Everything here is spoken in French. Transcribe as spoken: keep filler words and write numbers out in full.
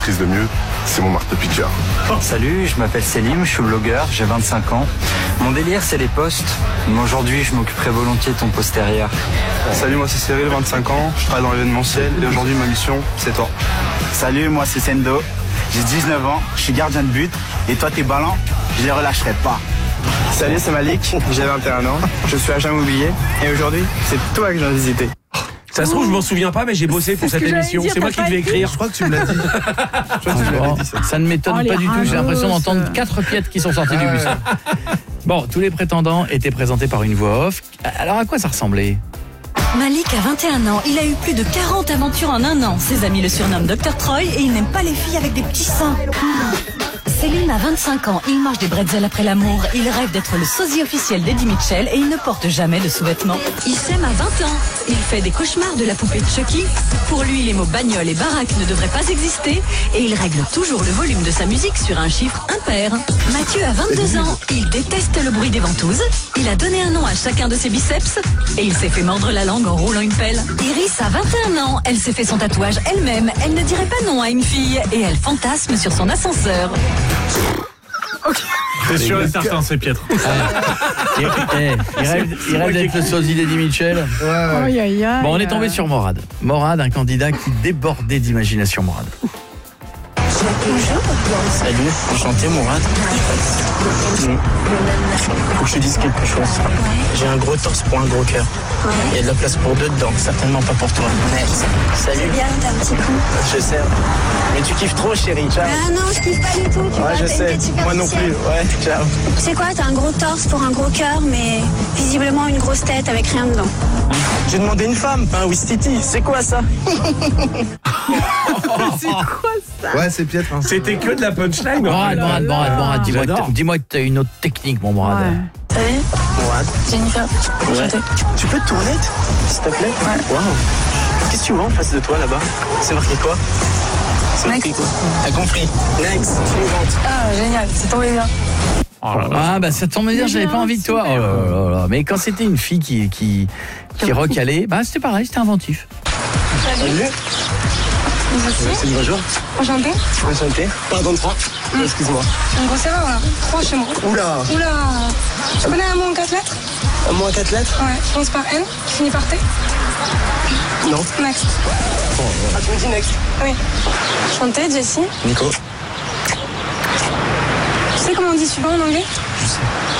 Prise de mieux, c'est mon marteau-piqueur. Salut, je m'appelle Selim, je suis blogueur, j'ai vingt-cinq ans. Mon délire, c'est les posts. Mais aujourd'hui, je m'occuperai volontiers de ton postérieur. Salut, moi c'est Cyril, vingt-cinq ans, je travaille dans l'événementiel et aujourd'hui ma mission, c'est toi. Salut, moi c'est Sendo, j'ai dix-neuf ans, je suis gardien de but et toi tes ballons, je les relâcherai pas. Salut, c'est Malik, j'ai vingt et un ans, je suis agent immobilier et aujourd'hui, c'est toi que je viens visiter. Ça se trouve, je m'en souviens pas, mais j'ai bossé pour cette émission. C'est moi qui devais écrire. Je crois que tu me l'as dit. Je crois que tu me l'avais dit, ça. Ça ne m'étonne Oh, pas les du tout. J'ai rageuses. l'impression d'entendre quatre piètres qui sont sortis du bus. Bon, tous les prétendants étaient présentés par une voix off. Alors à quoi ça ressemblait ? Malik a vingt et un ans, il a eu plus de quarante aventures en un an. Ses amis le surnomment docteur Troy et il n'aime pas les filles avec des petits seins. Céline a vingt-cinq ans, il mange des bretzels après l'amour, il rêve d'être le sosie officiel d'Eddie Mitchell et il ne porte jamais de sous-vêtements. Il s'aime à vingt ans, il fait des cauchemars de la poupée de Chucky. Pour lui, les mots bagnole et baraque ne devraient pas exister et il règle toujours le volume de sa musique sur un chiffre impair. Mathieu a vingt-deux ans, il déteste le bruit des ventouses, il a donné un nom à chacun de ses biceps et il s'est fait mordre la langue en roulant une pelle. Iris a vingt et un ans, elle s'est fait son tatouage elle-même, elle ne dirait pas non à une fille et elle fantasme sur son ascenseur. C'est sûr et certain, c'est piètre. Il, eh, il rêve, il rêve d'être le sosie d'Eddie Mitchell. Aïe, aïe, aïe. Bon, on est tombé sur Morad. Morad, un candidat qui débordait d'imagination, Morad. Salut, enchanté Mourad. Faut que je te dise quelque chose. J'ai un gros torse pour un gros cœur. Il y a de la place pour deux dedans, certainement pas pour toi. Salut. Bien, t'as un petit coup. Je sais. Mais tu kiffes trop chérie, ciao. Ah non, je kiffe pas du tout. Tu vois, Ouais, je t'as une sais. tête superficielle. Moi non plus. Ouais, ciao. Tu sais quoi, t'as un gros torse pour un gros cœur, mais visiblement une grosse tête avec rien dedans. J'ai demandé une femme, pas un Wistiti. C'est quoi ça? Ouais, c'est piètre. Hein. C'était que de la punchline. Morad, Morad, Morad, Morad, dis-moi que J'adore. t'as- dis-moi que t'as une autre technique, mon Morad. Ouais. Salut, Mourad. Jennifer. Ouais. Tu peux te tourner, s'il te plaît? Ouais. Waouh. Qu'est-ce que tu vois en face de toi là-bas? C'est marqué quoi? C'est marqué quoi? T'as compris. Next. Suivante. Ah, génial, c'est tombé bien. Ah bah ça tombe bien, j'avais pas envie de toi. Oh là là là. Mais quand c'était une fille qui qui qui recalait, bah c'était pareil, c'était inventif. Salut. Salut, bonjour. Enchanté. Enchanté. Pardon, trois. Excuse-moi. Une grosse erreur là. Trois chez moi. Oula. Oula. Tu connais un mot en quatre lettres? Un mot à quatre lettres? Ouais. Je commence par N, finit par T. Non. Next. Ah, tu me dis next. Oui. Enchanté, Jessie. Nico. Tu sais comment on dit suivant en anglais?